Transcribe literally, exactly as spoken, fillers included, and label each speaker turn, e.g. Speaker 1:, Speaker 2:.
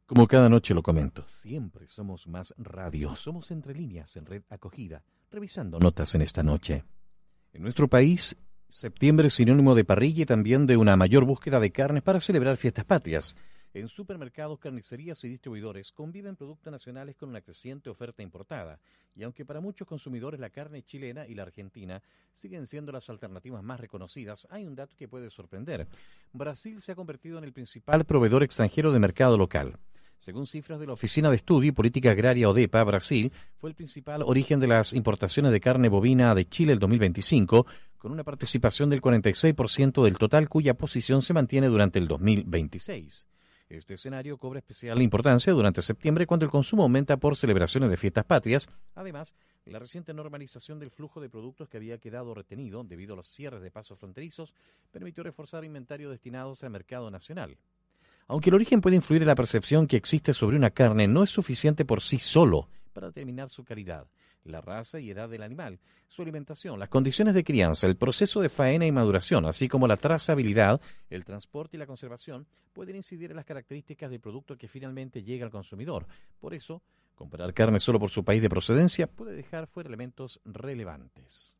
Speaker 1: Como cada noche lo comento, siempre somos más radio, somos Entre Líneas en Red Acogida, revisando notas en esta noche. En nuestro país, septiembre es sinónimo de parrilla y también de una mayor búsqueda de carnes para celebrar fiestas patrias. En supermercados, carnicerías y distribuidores conviven productos nacionales con una creciente oferta importada, y aunque para muchos consumidores la carne chilena y la argentina siguen siendo las alternativas más reconocidas, hay un dato que puede sorprender. Brasil se ha convertido en el principal proveedor extranjero de mercado local. Según cifras de la Oficina de Estudio y Política Agraria ODEPA, Brasil fue el principal origen de las importaciones de carne bovina de Chile el dos mil veinticinco, con una participación del cuarenta y seis por ciento del total, cuya posición se mantiene durante el dos mil veintiséis. Este escenario cobra especial importancia durante septiembre, cuando el consumo aumenta por celebraciones de fiestas patrias. Además, la reciente normalización del flujo de productos que había quedado retenido debido a los cierres de pasos fronterizos permitió reforzar inventarios destinados al mercado nacional. Aunque el origen puede influir en la percepción que existe sobre una carne, no es suficiente por sí solo para determinar su calidad, la raza y edad del animal, su alimentación, las condiciones de crianza, el proceso de faena y maduración, así como la trazabilidad, el transporte y la conservación, pueden incidir en las características del producto que finalmente llega al consumidor. Por eso, comprar carne solo por su país de procedencia puede dejar fuera elementos relevantes.